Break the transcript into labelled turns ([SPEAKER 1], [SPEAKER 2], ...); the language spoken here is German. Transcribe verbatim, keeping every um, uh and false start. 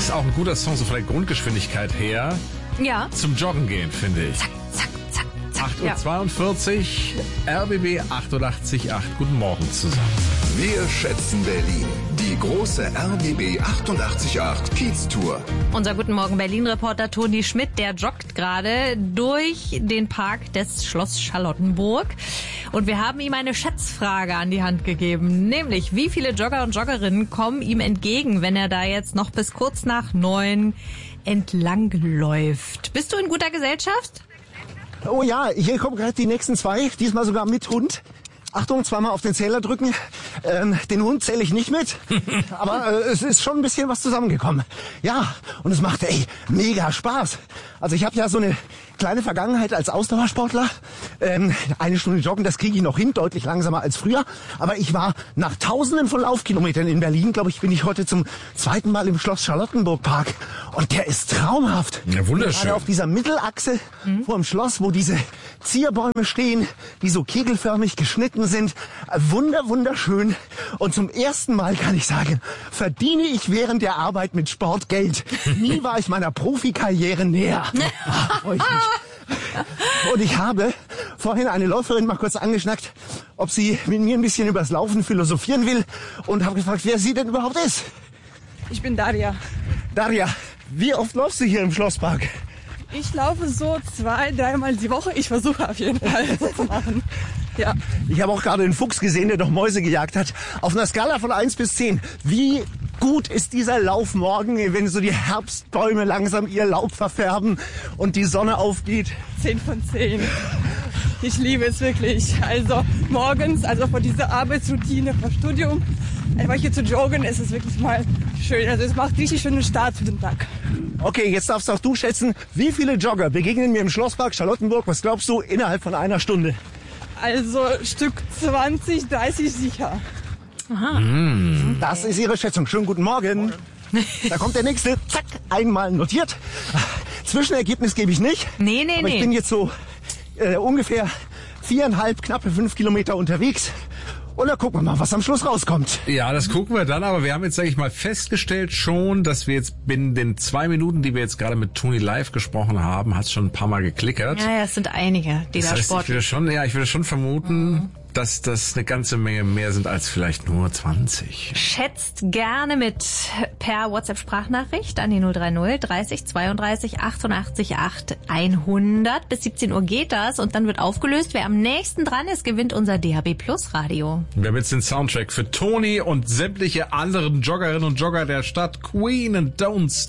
[SPEAKER 1] ist auch ein guter Song, so von der Grundgeschwindigkeit her.
[SPEAKER 2] Ja.
[SPEAKER 1] Zum Joggen gehen, finde ich.
[SPEAKER 2] Zack, zack, zack, zack.
[SPEAKER 1] acht Uhr zweiundvierzig, R B B achtundachtzig Komma acht. Guten Morgen zusammen.
[SPEAKER 3] Wir schätzen Berlin. Die große R B B achtundachtzig Komma acht Kiez-Tour.
[SPEAKER 2] Unser Guten Morgen Berlin-Reporter Toni Schmidt, der joggt gerade durch den Park des Schloss Charlottenburg. Und wir haben ihm eine Schätzfrage an die Hand gegeben. Nämlich, wie viele Jogger und Joggerinnen kommen ihm entgegen, wenn er da jetzt noch bis kurz nach neun entlang läuft? Bist du in guter Gesellschaft?
[SPEAKER 4] Oh ja, hier kommen gerade die nächsten zwei, diesmal sogar mit Hund. Achtung, zweimal auf den Zähler drücken. Ähm, den Hund zähle ich nicht mit, aber äh, es ist schon ein bisschen was zusammengekommen. Ja, und es macht ey mega Spaß. Also ich habe ja so eine kleine Vergangenheit als Ausdauersportler. Ähm, eine Stunde joggen, das kriege ich noch hin, deutlich langsamer als früher. Aber ich war nach Tausenden von Laufkilometern in Berlin, glaube ich, bin ich heute zum zweiten Mal im Schloss Charlottenburg Park. Und der ist traumhaft.
[SPEAKER 1] Ja, wunderschön.
[SPEAKER 4] Gerade auf dieser Mittelachse mhm. vor dem Schloss, wo diese Zierbäume stehen, die so kegelförmig geschnitten sind. Wunder, wunderschön. Und zum ersten Mal kann ich sagen, verdiene ich während der Arbeit mit Sport Geld. Nie war ich meiner Profikarriere näher. Ach, freu ich mich. Und ich habe vorhin eine Läuferin mal kurz angeschnackt, ob sie mit mir ein bisschen übers Laufen philosophieren will und habe gefragt, wer sie denn überhaupt ist.
[SPEAKER 5] Ich bin Daria.
[SPEAKER 4] Daria, wie oft läufst du hier im Schlosspark?
[SPEAKER 5] Ich laufe so zwei, dreimal die Woche. Ich versuche auf jeden Fall das zu machen. Ja.
[SPEAKER 4] Ich habe auch gerade einen Fuchs gesehen, der doch Mäuse gejagt hat. Auf einer Skala von eins bis zehn, wie gut ist dieser Lauf morgen, wenn so die Herbstbäume langsam ihr Laub verfärben und die Sonne aufgeht?
[SPEAKER 5] zehn von zehn. Ich liebe es wirklich. Also morgens, also vor dieser Arbeitsroutine, vor Studium, einfach hier zu joggen, ist es wirklich mal schön. Also es macht richtig schönen Start für den Tag.
[SPEAKER 4] Okay, jetzt darfst auch du schätzen, wie viele Jogger begegnen mir im Schlosspark Charlottenburg, was glaubst du, innerhalb von einer Stunde?
[SPEAKER 5] Also Stück zwanzig, dreißig sicher.
[SPEAKER 2] Aha.
[SPEAKER 4] Das ist Ihre Schätzung. Schönen guten Morgen. Da kommt der nächste. Zack, einmal notiert. Zwischenergebnis gebe ich nicht.
[SPEAKER 2] Nee, nee,
[SPEAKER 4] aber
[SPEAKER 2] nee.
[SPEAKER 4] Ich bin jetzt so äh, ungefähr viereinhalb, knappe fünf Kilometer unterwegs. Und dann gucken wir mal, was am Schluss rauskommt.
[SPEAKER 1] Ja, das gucken wir dann, aber wir haben jetzt, sage ich mal, festgestellt schon, dass wir jetzt binnen den zwei Minuten, die wir jetzt gerade mit Toni live gesprochen haben, hat es schon ein paar Mal geklickert.
[SPEAKER 2] Ja, ja, es sind einige, die
[SPEAKER 1] das
[SPEAKER 2] da
[SPEAKER 1] heißt,
[SPEAKER 2] Sport.
[SPEAKER 1] ich würde schon, ja, ich würde schon vermuten, mhm. dass das eine ganze Menge mehr sind als vielleicht nur zwanzig.
[SPEAKER 2] Schätzt gerne mit per WhatsApp-Sprachnachricht an die null drei null dreißig zweiunddreißig achtundachtzig acht hundert. Bis siebzehn Uhr geht das und dann wird aufgelöst. Wer am nächsten dran ist, gewinnt unser D A B Plus Radio.
[SPEAKER 1] Wir haben jetzt den Soundtrack für Toni und sämtliche anderen Joggerinnen und Jogger der Stadt. Queen and Don't Stop.